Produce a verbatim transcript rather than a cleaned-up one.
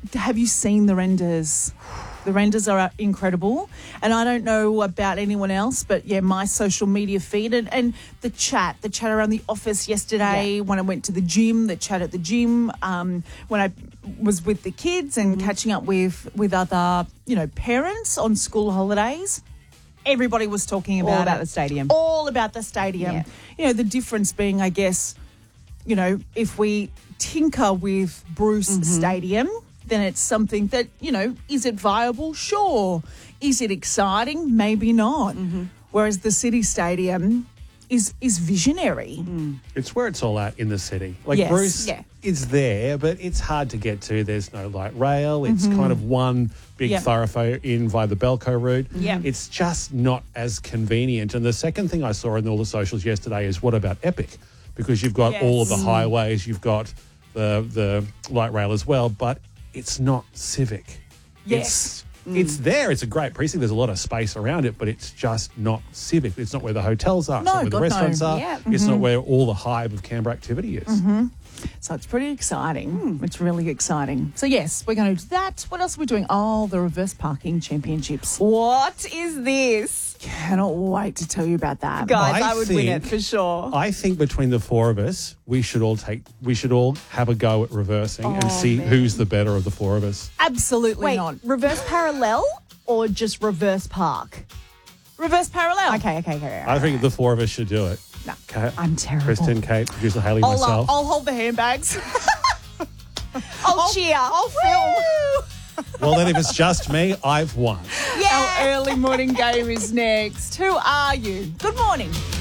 have you seen the renders? The renders are incredible. And I don't know about anyone else, but, yeah, my social media feed and, and the chat, the chat around the office yesterday, yeah. when I went to the gym, the chat at the gym, um, when I was with the kids and mm-hmm. catching up with, with other, you know, parents on school holidays. Everybody was talking about All about it. the stadium. All about the stadium. Yeah. You know, the difference being, I guess, you know, if we tinker with Bruce mm-hmm. Stadium, then it's something that, you know, is it viable? Sure. Is it exciting? Maybe not. Mm-hmm. Whereas the City Stadium is is visionary. Mm. It's where it's all at in the city. Like yes. Bruce yeah. is there, but it's hard to get to. There's no light rail. It's mm-hmm. kind of one big yep. thoroughfare in via the Belco route. Yep. It's just not as convenient. And the second thing I saw in all the socials yesterday is what about Epic? Because you've got yes. all of the highways, you've got the the light rail as well, but it's not civic. Yes. It's, mm. it's there. It's a great precinct. There's a lot of space around it, but it's just not civic. It's not where the hotels are. It's No, not where God, the restaurants no. are. Yeah. It's mm-hmm. not where all the hive of Canberra activity is. Mm-hmm. So it's pretty exciting. Mm. It's really exciting. So, yes, we're going to do that. What else are we doing? Oh, the reverse parking championships. What is this? Cannot wait to tell you about that. Guys, I, I would think, win it for sure. I think between the four of us, we should all take, we should all have a go at reversing Oh, and see man. who's the better of the four of us. Absolutely Wait, not. reverse parallel or just reverse park? Reverse parallel. Okay, okay, okay. I think the four of us should do it. No, Kate, I'm terrible. Kristen, Kate, producer Hayley, I'll, uh, myself. I'll hold the handbags. I'll, I'll cheer. I'll film. Well, then if it's just me, I've won. Our early morning game is next. Who are you? Good morning.